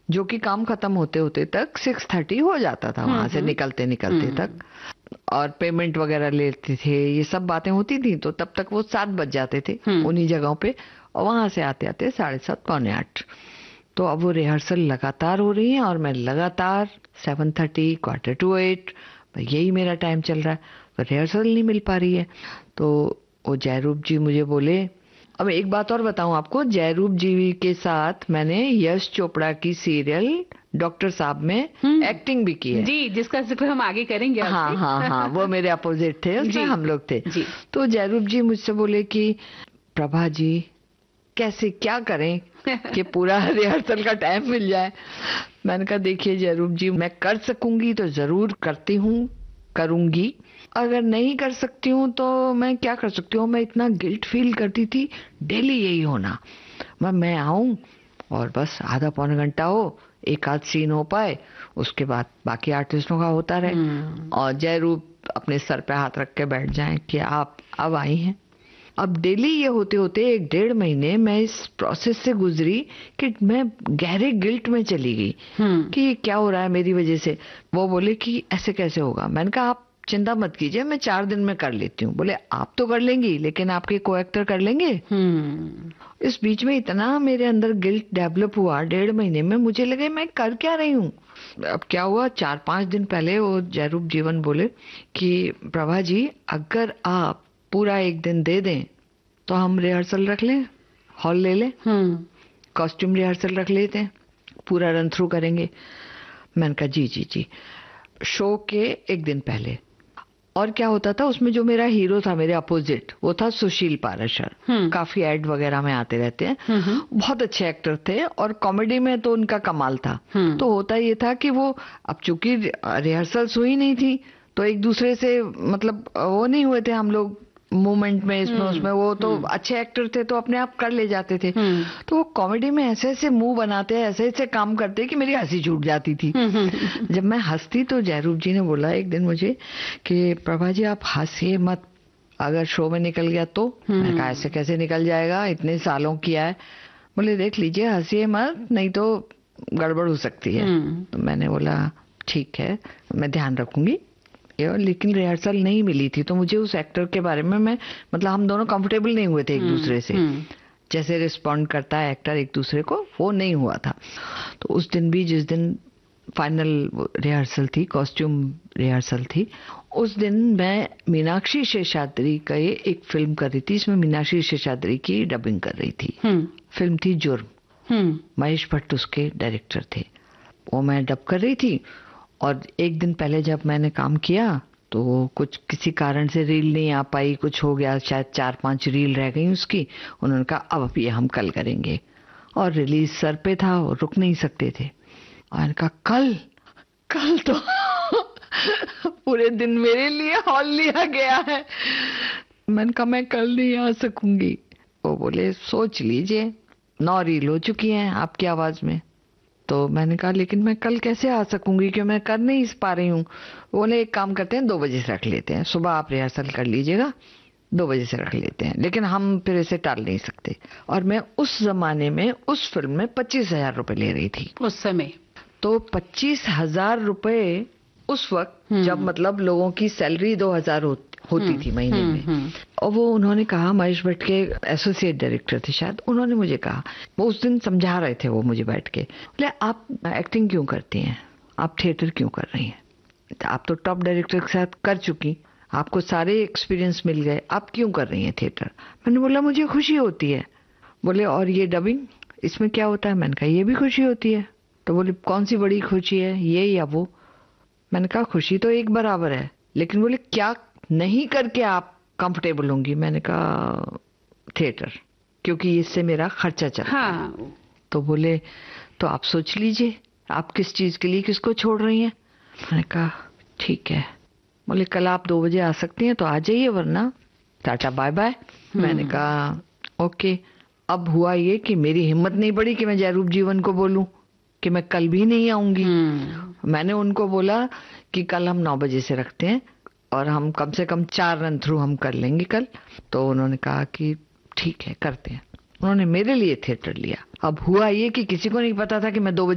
जो कि काम खत्म होते होते तक 6:30 हो जाता था वहां से निकलते निकलते तक, और पेमेंट वगैरह लेते थे, ये सब बातें होती थी, तो तब तक वो 7 बज जाते थे उन्हीं जगहों पे, और वहां से आते आते 7:30 पौने 8। तो अब वो रिहर्सल लगातार हो रही है और मैं लगातार 7:30 7:45 यही मेरा टाइम चल रहा है, तो रिहर्सल नहीं मिल पा रही है। तो वो जयरूप जी मुझे बोले, अब एक बात और बताऊं आपको, जयरूप जी के साथ मैंने यश चोपड़ा की सीरियल डॉक्टर साहब में एक्टिंग भी की है जी, जिसका जिक्र हम आगे करेंगे आपसे। हाँ हाँ हाँ, वो मेरे अपोजिट थे, उसमें हम लोग थे जी। तो जयरूप जी मुझसे बोले कि प्रभा जी कैसे क्या करें कि पूरा रिहर्सल का टाइम मिल जाए। मैंने कहा देखिए जयरूप जी, मैं कर सकूंगी तो जरूर करती हूँ, करूंगी, अगर नहीं कर सकती हूँ तो मैं क्या कर सकती हूँ। मैं इतना गिल्ट फील करती थी, डेली यही होना, मैं आऊं और बस आधा पौना घंटा हो, एक आध सीन हो पाए, उसके बाद बाकी आर्टिस्टों का होता रहे, और जयरूप अपने सर पे हाथ रख के बैठ जाएं कि आप अब आई हैं। अब डेली ये होते होते 1-1.5 महीने मैं इस प्रोसेस से गुजरी कि मैं गहरे गिल्ट में चली गई कि ये क्या हो रहा है मेरी वजह से। वो बोले कि ऐसे कैसे होगा। मैंने कहा आप चिंता मत कीजिए, मैं 4 दिन में कर लेती हूँ। बोले आप तो कर लेंगी, लेकिन आपके को एक्टर कर लेंगे। इस बीच में इतना मेरे अंदर गिल्ट डेवलप हुआ, 1.5 महीने में मुझे लगे मैं कर क्या रही हूँ। अब क्या हुआ, 4-5 दिन पहले वो जयरूप जीवन बोले कि प्रभा जी अगर आप पूरा एक दिन दे दें तो हम रिहर्सल रख लें, हॉल ले लें, कॉस्ट्यूम रिहर्सल रख लेते हैं, पूरा रन थ्रू करेंगे। मैंने कहा जी जी जी। शो के एक दिन पहले, और क्या होता था उसमें, जो मेरा हीरो था मेरे अपोजिट, वो था सुशील पाराशर, काफी एड वगैरह में आते रहते हैं, बहुत अच्छे एक्टर थे, और कॉमेडी में तो उनका कमाल था। तो होता ये था कि वो, अब चूंकि रिहर्सल्स हुई नहीं थी तो एक दूसरे से मतलब वो नहीं हुए थे हम लोग मूवमेंट में, इसमें उसमें, वो तो अच्छे एक्टर थे तो अपने आप कर ले जाते थे। तो वो कॉमेडी में ऐसे ऐसे मुंह बनाते हैं, ऐसे ऐसे काम करते कि मेरी हंसी छूट जाती थी। जब मैं हंसती तो जयरूप जी ने बोला एक दिन मुझे कि प्रभा जी आप हंसिए मत, अगर शो में निकल गया तो। मैंने कहा ऐसे कैसे निकल जाएगा, इतने सालों किया है। बोले देख लीजिए हंसिए मत, नहीं तो गड़बड़ हो सकती है। तो मैंने बोला ठीक है मैं ध्यान रखूंगी। लेकिन रिहर्सल नहीं मिली थी तो मुझे उस एक्टर के बारे में, मैं मतलब हम दोनों कंफर्टेबल नहीं हुए थे एक दूसरे से, जैसे रिस्पॉन्ड करता है एक्टर एक दूसरे को, वो नहीं हुआ था। तो उस दिन भी, जिस दिन फाइनल रिहर्सल थी, कॉस्ट्यूम रिहर्सल थी, उस दिन मैं मीनाक्षी शेषाद्री का एक फिल्म कर रही थी, इसमें मीनाक्षी शेषाद्री की डबिंग कर रही थी। फिल्म थी जुर्म, महेश भट्ट उसके डायरेक्टर थे, वो मैं डब कर रही थी। और एक दिन पहले जब मैंने काम किया तो कुछ किसी कारण से रील नहीं आ पाई, कुछ हो गया, शायद 4-5 रील रह गई उसकी। उन्होंने कहा अब ये हम कल करेंगे, और रिलीज सर पे था और रुक नहीं सकते थे। और मैंने कहा कल तो पूरे दिन मेरे लिए हॉल लिया गया है। मैंने कहा मैं कल नहीं आ सकूंगी। वो बोले सोच लीजिए, 9 रील हो चुकी हैं आपकी आवाज में। तो मैंने कहा लेकिन मैं कल कैसे आ सकूंगी कि मैं कर नहीं पा रही हूँ। बोले एक काम करते हैं 2 बजे से रख लेते हैं, सुबह आप रिहर्सल कर लीजिएगा, 2 बजे से रख लेते हैं, लेकिन हम फिर इसे टाल नहीं सकते। और मैं उस जमाने में उस फिल्म में 25,000 रुपए ले रही थी उस समय। तो 25,000 रुपए उस वक्त, जब मतलब लोगों की सैलरी 2,000 होती थी महीने में। और वो उन्होंने कहा, महेश भट्ट के एसोसिएट डायरेक्टर थे शायद, उन्होंने मुझे कहा, वो उस दिन समझा रहे थे वो मुझे बैठ के, बोले आप एक्टिंग क्यों करती हैं, आप थिएटर क्यों कर रही हैं, आप तो टॉप डायरेक्टर के साथ कर चुकी, आपको सारे एक्सपीरियंस मिल गए, आप क्यों कर रही हैं थिएटर। मैंने बोला मुझे खुशी होती है। बोले और ये डबिंग, इसमें क्या होता है। मैंने कहा ये भी खुशी होती है। तो बोले कौन सी बड़ी खुशी है, ये या वो। मैंने कहा खुशी तो एक बराबर है, लेकिन बोले क्या नहीं करके आप कंफर्टेबल होंगी। मैंने कहा थिएटर, क्योंकि इससे मेरा खर्चा चलता है। तो बोले तो आप सोच लीजिए आप किस चीज के लिए किसको छोड़ रही हैं। मैंने कहा ठीक है। बोले कल आप 2 बजे आ सकती हैं तो आ जाइए, वरना टाटा बाय बाय। मैंने कहा ओके। अब हुआ ये कि मेरी हिम्मत नहीं पड़ी कि मैं जयरूप जीवन को बोलूं कि मैं कल भी नहीं आऊंगी। मैंने उनको बोला कि कल हम 9 बजे से रखते हैं और हम कम से कम 4 रन थ्रू हम कर लेंगे कल। तो उन्होंने कहा कि ठीक है करते हैं। उन्होंने मेरे लिए थिएटर लिया। अब हुआ ये कि किसी को नहीं पता था कि मैं 2 बजे